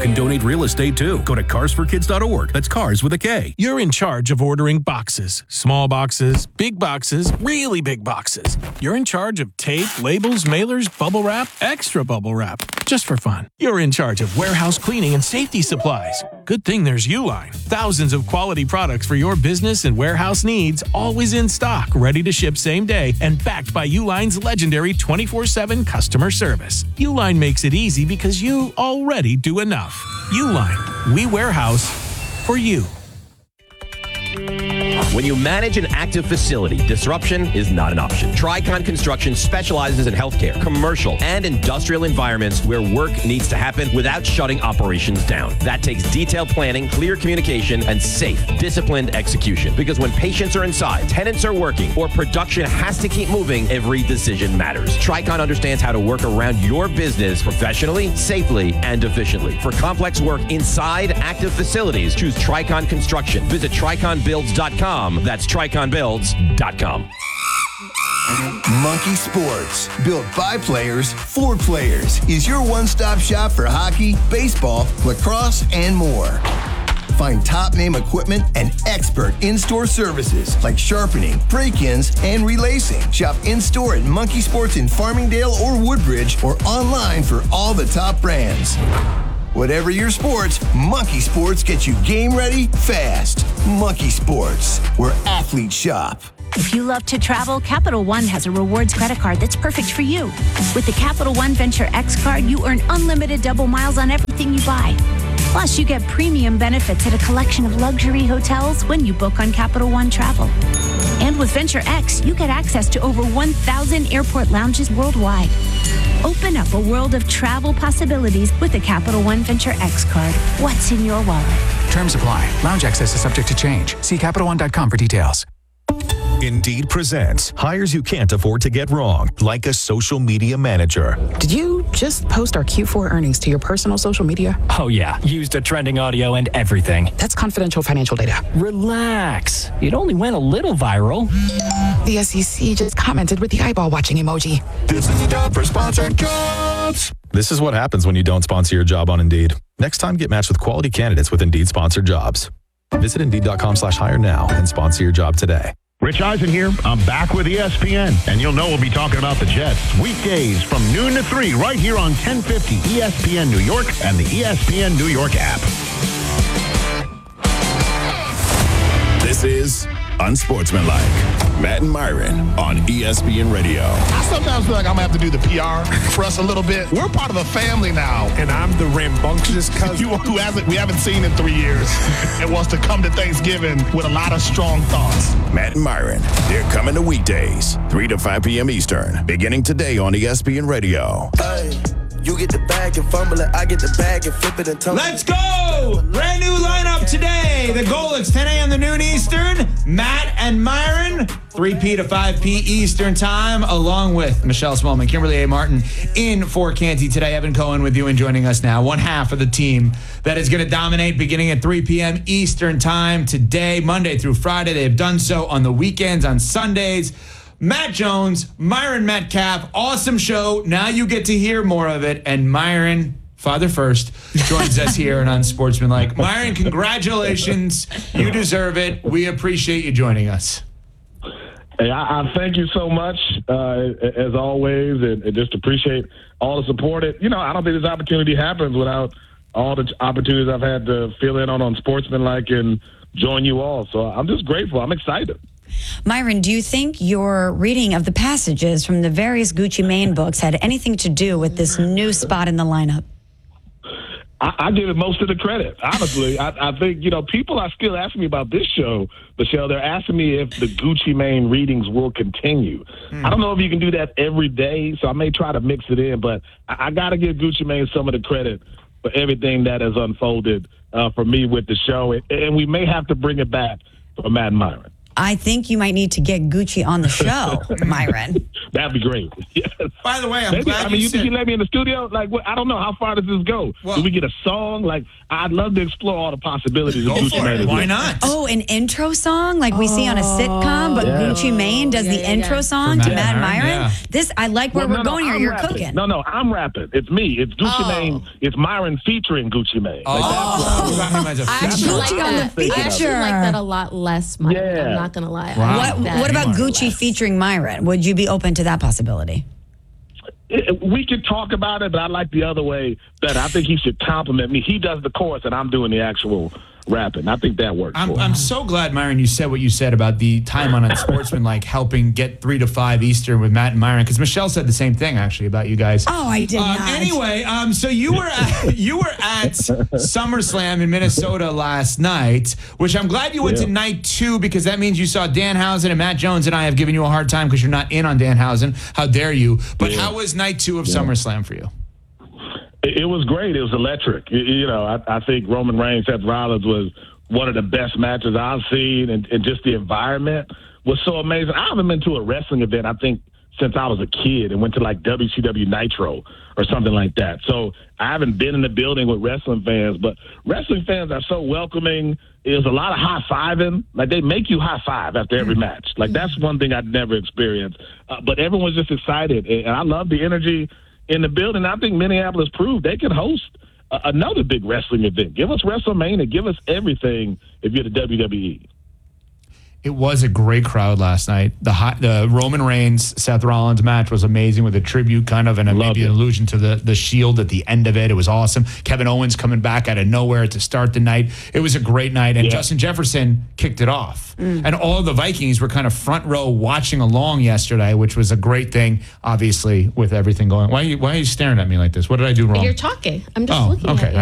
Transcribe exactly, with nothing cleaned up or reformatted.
can donate real estate too. Go to cars for kids dot org. That's cars with a K. You're in charge of ordering boxes. Small boxes, big boxes, really big boxes. You're in charge of tape, labels, mailers, bubble wrap, extra bubble wrap. Just for fun. You're in charge of warehouse cleaning and safety supplies. Good thing there's Uline. Thousands of quality products for your business and warehouse needs, always in stock, ready to ship same day, and backed by Uline's legendary twenty-four seven customer service. Uline makes it easy because you already do enough. Uline. We warehouse for you. When you manage an active facility, disruption is not an option. Tricon Construction specializes in healthcare, commercial, and industrial environments where work needs to happen without shutting operations down. That takes detailed planning, clear communication, and safe, disciplined execution. Because when patients are inside, tenants are working, or production has to keep moving, every decision matters. Tricon understands how to work around your business professionally, safely, and efficiently. For complex work inside active facilities, choose Tricon Construction. Visit tricon builds dot com. That's tricon builds dot com. Monkey Sports, built by players for players, is your one-stop shop for hockey, baseball, lacrosse, and more. Find top-name equipment and expert in-store services like sharpening, break-ins, and relacing. Shop in-store at Monkey Sports in Farmingdale or Woodbridge, or online for all the top brands. Whatever your sports, Monkey Sports gets you game ready fast. Monkey Sports, where athletes shop. If you love to travel, Capital One has a rewards credit card that's perfect for you. With the Capital One Venture X card, you earn unlimited double miles on everything you buy. Plus, you get premium benefits at a collection of luxury hotels when you book on Capital One Travel. And with Venture X, you get access to over one thousand airport lounges worldwide. Open up a world of travel possibilities with the Capital One Venture X card. What's in your wallet? Terms apply. Lounge access is subject to change. See Capital One dot com for details. Indeed presents hires you can't afford to get wrong, like a social media manager. Did you just post our Q four earnings to your personal social media? Oh, yeah. Used a trending audio and everything. That's confidential financial data. Relax. It only went a little viral. The S E C just commented with the eyeball watching emoji. This is the job for sponsored jobs. This is what happens when you don't sponsor your job on Indeed. Next time, get matched with quality candidates with Indeed sponsored jobs. Visit Indeed.com slash hire now and sponsor your job today. Rich Eisen here. I'm back with E S P N, and you'll know we'll be talking about the Jets weekdays from noon to three right here on ten fifty E S P N New York and the E S P N New York app. This is Unsportsmanlike. Matt and Myron on E S P N Radio. I sometimes feel like I'm going to have to do the P R for us a little bit. We're part of a family now. And I'm the rambunctious cousin. You, who hasn't, we haven't seen in three years and wants to come to Thanksgiving with a lot of strong thoughts. Matt and Myron, they're coming to weekdays, three to five p.m. Eastern, beginning today on E S P N Radio. Hey. You get the bag and fumble it, I get the bag and flip it and tumble. Let's go! Brand new lineup today. The goal is ten a.m. to noon Eastern. Matt and Myron, three p to five p Eastern time, along with Michelle Smallman, Kimberly A. Martin in for Canty today. Evan Cohen with you and joining us now. One half of the team that is going to dominate beginning at three p.m. Eastern time today, Monday through Friday. They have done so on the weekends, on Sundays. Matt Jones, Myron Metcalf, awesome show. Now you get to hear more of it. And Myron, father first, joins us here on Unsportsmanlike. Myron, congratulations. You deserve it. We appreciate you joining us. Hey, I, I thank you so much, uh, as always, and, and just appreciate all the support. It, you know, I don't think this opportunity happens without all the opportunities I've had to fill in on Unsportsmanlike and join you all. So I'm just grateful. I'm excited. Myron, do you think your reading of the passages from the various Gucci Mane books had anything to do with this new spot in the lineup? I, I give it most of the credit, honestly. I, I think, you know, people are still asking me about this show, Michelle. They're asking me if the Gucci Mane readings will continue. Mm. I don't know if you can do that every day, so I may try to mix it in, but I, I got to give Gucci Mane some of the credit for everything that has unfolded uh, for me with the show, and, and we may have to bring it back for Matt and Myron. I think you might need to get Gucci on the show, Myron. That'd be great. Yes. By the way, I'm Maybe, glad I mean, you you said... think you let me in the studio? Like, what, I don't know. How far does this go? Well, Do we get a song? Like, I'd love to explore all the possibilities of Go Gucci for Mane. it. Why not? Oh, an intro song like we see on a sitcom, but Yeah. Gucci Mane does Yeah, the yeah, intro yeah. song For to Matt Matt Myron, Myron. yeah. This I like where Well, we're no, going no, here. I'm You're rapping. cooking. No, no, I'm rapping. It's me. It's Gucci Oh. Mane. It's Myron featuring Gucci Mane. Like, Oh, that's him as a I actually like Gucci on that. the I actually feature. like that a lot less, Mike. Yeah. I'm not going to lie. I Wow. like What, that. what about Myron Gucci less. featuring Myron? Would you be open to that possibility? It- we could talk about it, but I like the other way better. I think he should compliment me. He does the chorus, and I'm doing the actual rapping. I think that works. I'm, for him. I'm so glad, Myron, you said what you said about the time on Unsportsman, like helping get three to five Eastern with Matt and Myron, because Michelle said the same thing actually about you guys. Oh, I did Um, not. anyway, um, so you were at, you were at SummerSlam in Minnesota last night, which I'm glad you went Yeah. to night two because that means you saw Danhausen and Matt Jones and I have given you a hard time because you're not in on Danhausen. How dare you? But Yeah. how was night two of SummerSlam for you? It, it was great. It was electric. You, you know, I, I think Roman Reigns, Seth Rollins was one of the best matches I've seen, and, and just the environment was so amazing. I haven't been to a wrestling event, I think, since I was a kid and went to like W C W Nitro or something like that. So I haven't been in the building with wrestling fans, but wrestling fans are so welcoming. There's a lot of high-fiving. Like, they make you high-five after every match. Like, that's one thing I'd never experienced. Uh, but everyone's just excited, and I love the energy in the building. I think Minneapolis proved they can host uh, another big wrestling event. Give us WrestleMania. Give us everything if you're the W W E. It was a great crowd last night. The hot, the Roman Reigns Seth Rollins match was amazing with a tribute kind of and a, maybe an allusion to the the Shield at the end of it. It was awesome. Kevin Owens coming back out of nowhere to start the night. It was a great night, and Yeah. Justin Jefferson kicked it off. And all of the Vikings were kind of front row watching along yesterday, which was a great thing. Obviously, with everything going. Why are you Why are you staring at me like this? What did I do wrong? You're talking. I'm just Oh, looking okay. at you.